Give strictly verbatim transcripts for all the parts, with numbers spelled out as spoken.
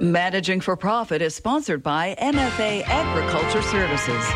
Managing for Profit is sponsored by M F A Agriculture Services.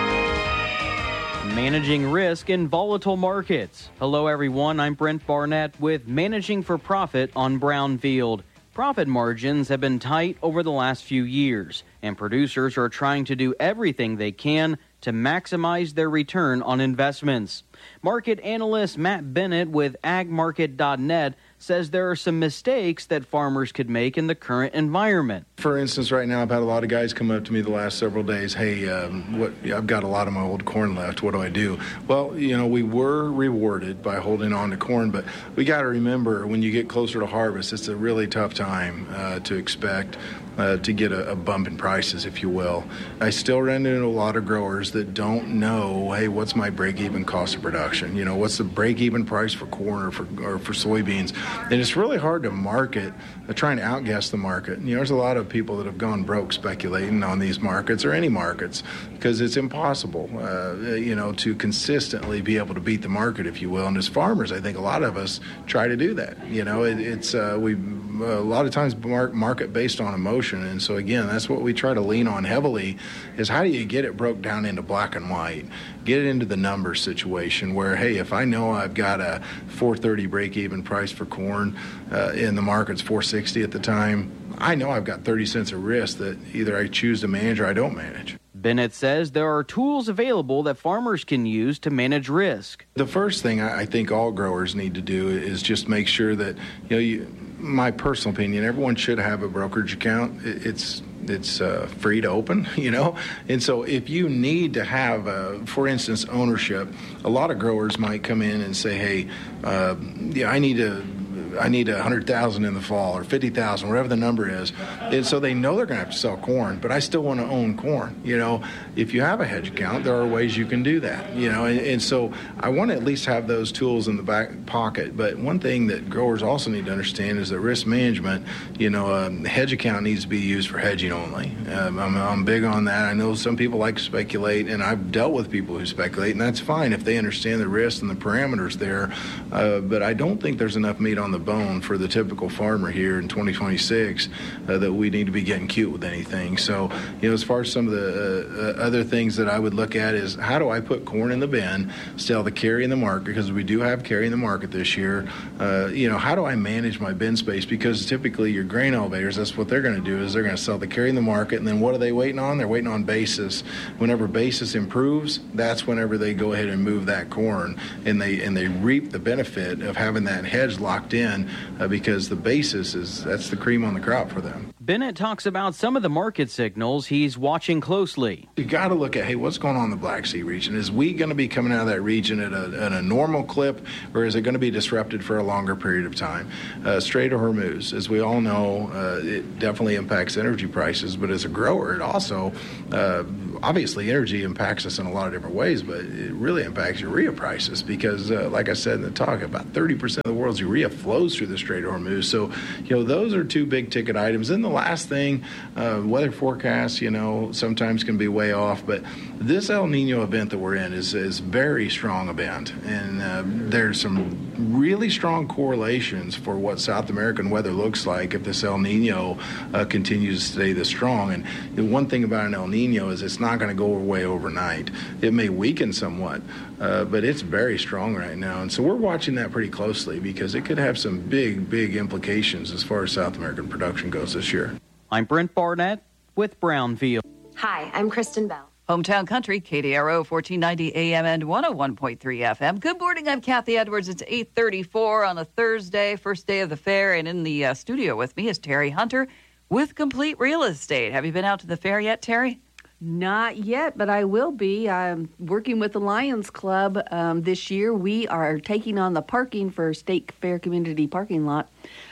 Managing risk in volatile markets. Hello, everyone. I'm Brent Barnett with Managing for Profit on Brownfield. Profit margins have been tight over the last few years, and producers are trying to do everything they can to maximize their return on investments. Market analyst Matt Bennett with ag market dot net says there are some mistakes that farmers could make in the current environment. For instance, right now I've had a lot of guys come up to me the last several days. Hey, um, what? I've got a lot of my old corn left. What do I do? Well, you know, we were rewarded by holding on to corn, but we got to remember when you get closer to harvest, it's a really tough time uh, to expect uh, to get a, a bump in prices, if you will. I still run into a lot of growers that don't know, hey, what's my break-even cost of production? You know, what's the break-even price for corn or for, or for soybeans? And it's really hard to market, uh, trying to outguess the market. You know, there's a lot of people that have gone broke speculating on these markets or any markets because it's impossible, uh, you know, to consistently be able to beat the market, if you will. And as farmers, I think a lot of us try to do that. You know, it, it's uh, we a lot of times market based on emotion. And so, again, that's what we try to lean on heavily is how do you get it broke down into black and white, get it into the numbers situation where, hey, if I know I've got a four thirty break-even price for corn uh, and the market's four sixty at the time, I know I've got thirty cents of risk that either I choose to manage or I don't manage. Bennett says there are tools available that farmers can use to manage risk. The first thing I think all growers need to do is just make sure that, you know, you, my personal opinion, everyone should have a brokerage account. It's It's uh, free to open, you know, and so if you need to have, uh, for instance, ownership, a lot of growers might come in and say, hey, uh, yeah, I need to. I need a hundred thousand in the fall or fifty thousand, whatever the number is. And so they know they're going to have to sell corn, but I still want to own corn. You know, if you have a hedge account, there are ways you can do that, you know, and, and so I want to at least have those tools in the back pocket. But one thing that growers also need to understand is that risk management, you know, um, the hedge account needs to be used for hedging only. Um, I'm, I'm big on that. I know some people like to speculate, and I've dealt with people who speculate, and that's fine if they understand the risks and the parameters there. Uh, but I don't think there's enough meat on the bone for the typical farmer here in twenty twenty-six uh, that we need to be getting cute with anything. So, you know, as far as some of the uh, uh, other things that I would look at is how do I put corn in the bin, still the carry in the market, because we do have carry in the market this year. Uh, you know, how do I manage my bin space? Because typically your grain elevators, that's what they're going to do is they're going to sell the carry in the market, and then what are they waiting on? They're waiting on basis. Whenever basis improves, that's whenever they go ahead and move that corn, and they and they reap the benefit of having that hedge locked in. Uh, because the basis is that's the cream on the crop for them. Bennett talks about some of the market signals he's watching closely. You got to look at, hey, what's going on in the Black Sea region? Is we going to be coming out of that region at a, at a normal clip, or is it going to be disrupted for a longer period of time? Uh, Strait of Hormuz, as we all know, uh, it definitely impacts energy prices, but as a grower, it also, uh, obviously, energy impacts us in a lot of different ways, but it really impacts urea prices because, uh, like I said in the talk, about thirty percent of the world's urea flows through the Strait of Hormuz. So, you know, those are two big ticket items. And the last thing, uh, weather forecasts, you know, sometimes can be way off, but this El Nino event that we're in is is very strong event. And uh, there's some really strong correlations for what South American weather looks like if this El Nino uh, continues to stay this strong. And the one thing about an El Nino is it's not going to go away overnight. It may weaken somewhat, uh, but it's very strong right now. And so we're watching that pretty closely because it could have some big, big implications as far as South American production goes this year. I'm Brent Barnett with Brownfield. Hi, I'm Kristen Bell. Hometown Country, K D R O, fourteen ninety A M and one oh one point three F M. Good morning, I'm Kathy Edwards. It's eight thirty-four on a Thursday, first day of the fair, and in the uh, studio with me is Terry Hunter with Complete Real Estate. Have you been out to the fair yet, Terry? Not yet, but I will be. I'm working with the Lions Club um, this year. We are taking on the parking for State Fair Community Parking Lot.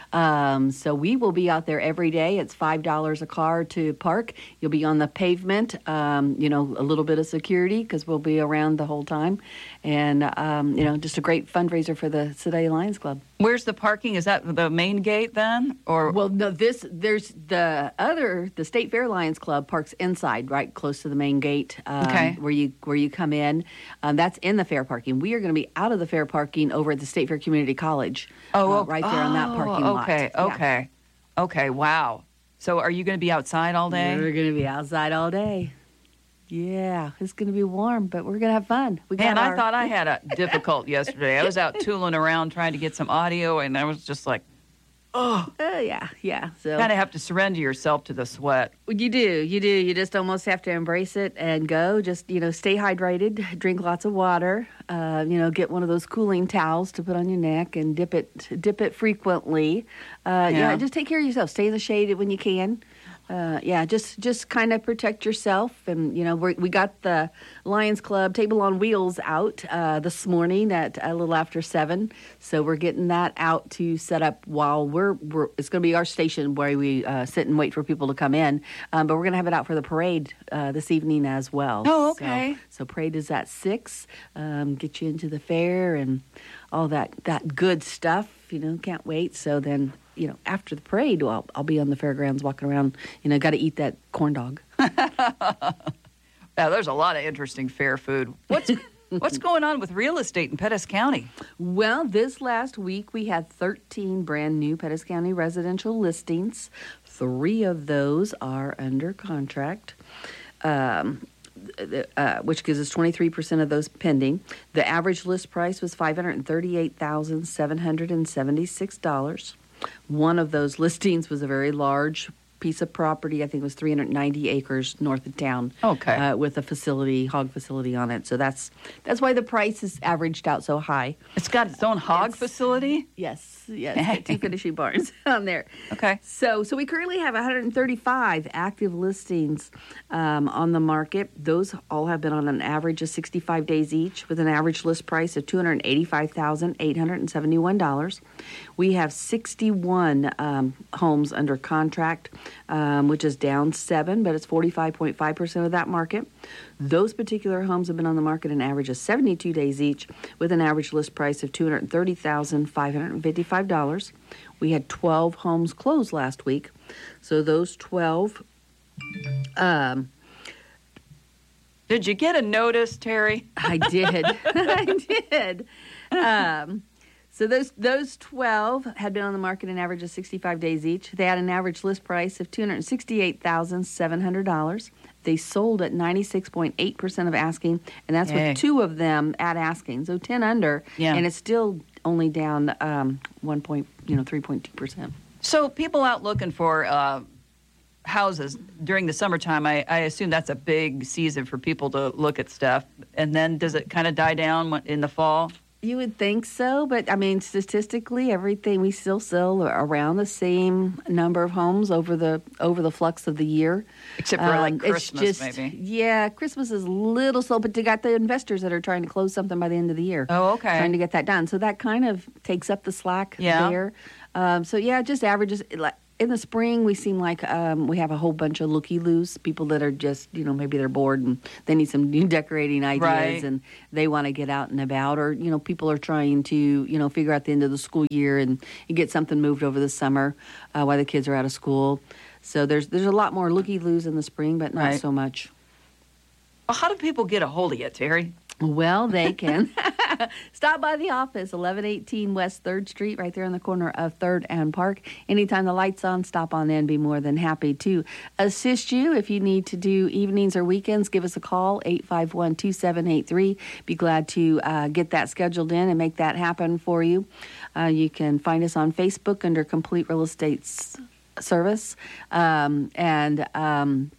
Um, so we will be out there every day. It's five dollars a car to park. You'll be on the pavement, um, you know, a little bit of security because we'll be around the whole time. And, um, you know, just a great fundraiser for the Sedalia Lions Club. Where's the parking? Is that the main gate then? Or Well, no, this, there's the other, the State Fair Lions Club parks inside, right close to the main gate, um, okay. where you where you come in. Um, that's in the fair parking. We are going to be out of the fair parking over at the State Fair Community College. Oh, uh, okay. right there on that parking oh, lot. Okay, Yeah. okay, okay. Wow. So are you going to be outside all day? We're going to be outside all day. Yeah, it's going to be warm, but we're going to have fun. We got Man, our... I thought I had a difficult yesterday. I was out tooling around trying to get some audio, and I was just like, oh. Uh, yeah, yeah. So Kind of have to surrender yourself to the sweat. You do, you do. You just almost have to embrace it and go. Just, you know, stay hydrated, drink lots of water, uh, you know, get one of those cooling towels to put on your neck and dip it dip it frequently. Uh, yeah. yeah, just take care of yourself. Stay in the shade when you can. Uh, yeah, just just kind of protect yourself. And, you know, we we got the Lions Club Table on Wheels out uh, this morning at a little after seven. So we're getting that out to set up while we're, we're it's going to be our station where we uh, sit and wait for people to come in. Um, but we're going to have it out for the parade uh, this evening as well. Oh, okay. So, so parade is at six. Um, get you into the fair and all that, that good stuff. You know, can't wait. So then, you know, after the parade, well, I'll be on the fairgrounds walking around. You know, got to eat that corn dog. Yeah, there's a lot of interesting fair food. What's what's going on with real estate in Pettis County? Well, this last week we had thirteen brand new Pettis County residential listings. Three of those are under contract. Um, Uh, which gives us twenty-three percent of those pending. The average list price was five hundred thirty-eight thousand seven hundred seventy-six dollars. One of those listings was a very large piece of property. I think it was three hundred ninety acres north of town. Okay. Uh, with a facility, hog facility on it. So that's that's why the price is averaged out so high. It's got its own hog It's- facility? Yes, yes, got two finishing barns on there. Okay. So, so we currently have one hundred thirty-five active listings um, on the market. Those all have been on an average of sixty-five days each, with an average list price of two hundred eighty-five thousand eight hundred seventy-one dollars. We have sixty-one um, homes under contract, um, which is down seven, but it's forty-five point five percent of that market. Those particular homes have been on the market an average of seventy-two days each, with an average list price of two hundred thirty thousand five hundred fifty-five dollars. We had twelve homes close last week. So those twelve... Um, Did you get a notice, Terry? I did. I did. Um, so those those twelve had been on the market an average of sixty-five days each. They had an average list price of two hundred sixty-eight thousand seven hundred dollars. They sold at ninety-six point eight percent of asking, and that's Yay. with two of them at asking. So ten under, Yeah. and it's still only down um, one point, you know, three point two percent. So people out looking for uh, houses during the summertime, I, I assume that's a big season for people to look at stuff. And then does it kind of die down when- in the fall? You would think so, but I mean, statistically, everything we still sell around the same number of homes over the over the flux of the year. Except for like Um, Christmas, it's just, maybe. Yeah, Christmas is a little slow, but you got the investors that are trying to close something by the end of the year. Oh, okay. Trying to get that done. So that kind of takes up the slack Yeah. there. Um, so yeah, just averages. Like in the spring, we seem like um, we have a whole bunch of looky-loos, people that are just, you know, maybe they're bored and they need some new decorating ideas Right. and they want to get out and about. Or, you know, people are trying to, you know, figure out the end of the school year and, and get something moved over the summer uh, while the kids are out of school. So there's there's a lot more looky-loos in the spring, but not Right. so much. Well, how do people get a hold of you, Terry? Well, they can stop by the office, eleven eighteen West third Street, right there on the corner of third and Park. Anytime the light's on, stop on in. Be more than happy to assist you. If you need to do evenings or weekends, give us a call, eight five one, two seven eight three. Be glad to uh, get that scheduled in and make that happen for you. Uh, you can find us on Facebook under Complete Real Estate S- Service. Um, and... Um,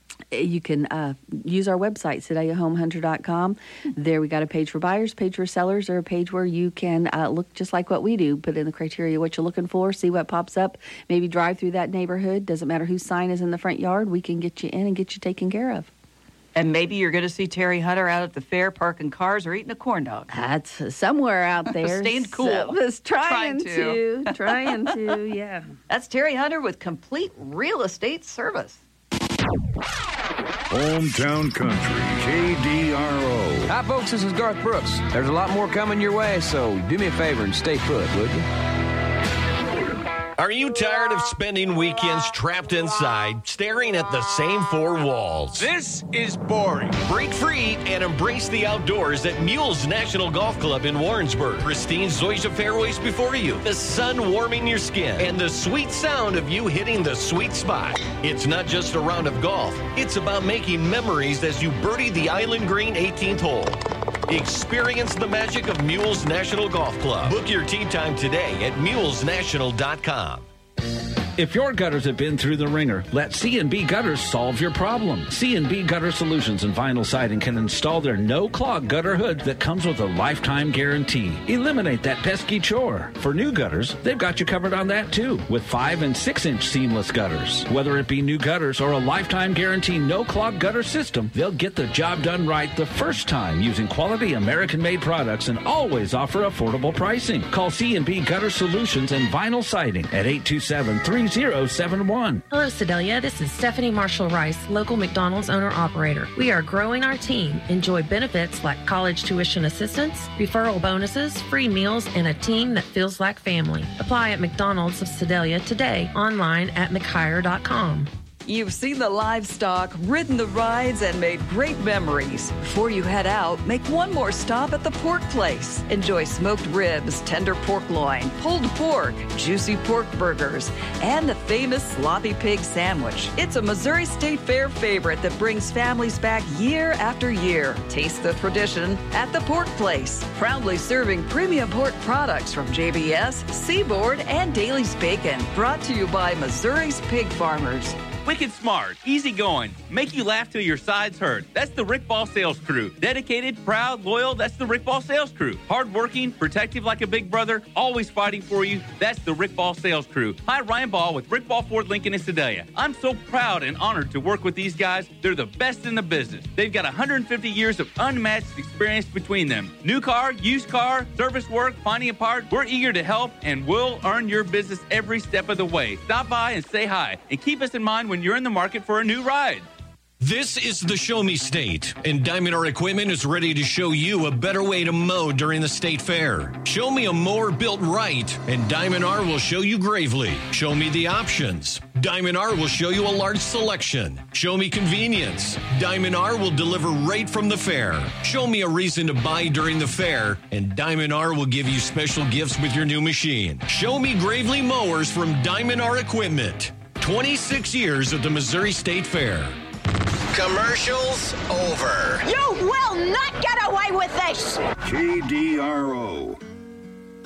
You can uh, use our website, Sedalia Home Hunter dot com. There we got a page for buyers, page for sellers, or a page where you can uh, look just like what we do. Put in the criteria what you're looking for, see what pops up. Maybe drive through that neighborhood. Doesn't matter whose sign is in the front yard. We can get you in and get you taken care of. And maybe you're going to see Terry Hunter out at the fair parking cars or eating a corn dog. That's somewhere out there. Staying cool. So, it's trying, Trying to. to. Trying to, yeah. That's Terry Hunter with Complete Real Estate Service. Hometown Country, K D R O. Hi, folks. This is Garth Brooks. There's a lot more coming your way, so do me a favor and stay put, would you? Are you tired of spending weekends trapped inside, staring at the same four walls? This is boring. Break free and embrace the outdoors at Mules National Golf Club in Warrensburg. Pristine zoysia fairways before you, the sun warming your skin, and the sweet sound of you hitting the sweet spot. It's not just a round of golf. It's about making memories as you birdie the Island Green eighteenth hole. Experience the magic of Mules National Golf Club. Book your tee time today at mules national dot com. If your gutters have been through the ringer, let C and B Gutters solve your problem. C and B Gutter Solutions and Vinyl Siding can install their no-clog gutter hood that comes with a lifetime guarantee. Eliminate that pesky chore. For new gutters, they've got you covered on that too, with five and six inch seamless gutters. Whether it be new gutters or a lifetime guarantee no-clog gutter system, they'll get the job done right the first time using quality American-made products and always offer affordable pricing. Call C and B Gutter Solutions and Vinyl Siding at eight two seven, three zero seven one. Hello, Sedalia. This is Stephanie Marshall Rice, local McDonald's owner-operator. We are growing our team. Enjoy benefits like college tuition assistance, referral bonuses, free meals, and a team that feels like family. Apply at McDonald's of Sedalia today, online at mchire dot com. You've seen the livestock, ridden the rides, and made great memories. Before you head out, make one more stop at the Pork Place. Enjoy smoked ribs, tender pork loin, pulled pork, juicy pork burgers, and the famous sloppy pig sandwich. It's a Missouri State Fair favorite that brings families back year after year. Taste the tradition at the Pork Place. Proudly serving premium pork products from J B S, Seaboard, and Daly's Bacon. Brought to you by Missouri's pig farmers. Wicked smart, easy going, make you laugh till your sides hurt. That's the Rick Ball Sales Crew. Dedicated, proud, loyal, that's the Rick Ball Sales Crew. Hardworking, protective like a big brother, always fighting for you. That's the Rick Ball Sales Crew. Hi, Ryan Ball with Rick Ball Ford Lincoln in Sedalia. I'm so proud and honored to work with these guys. They're the best in the business. They've got one hundred fifty years of unmatched experience between them. New car, used car, service work, finding a part. We're eager to help and we'll earn your business every step of the way. Stop by and say hi and keep us in mind when you're in the market for a new ride. This is the Show Me State, and Diamond R Equipment is ready to show you a better way to mow during the state fair. Show me a mower built right, and Diamond R will show you Gravely. Show me the options. Diamond R will show you a large selection. Show me convenience. Diamond R will deliver right from the fair. Show me a reason to buy during the fair, and Diamond R will give you special gifts with your new machine. Show me Gravely mowers from Diamond R Equipment. twenty-six years at the Missouri State Fair. Commercials over. You will not get away with this! K D R O.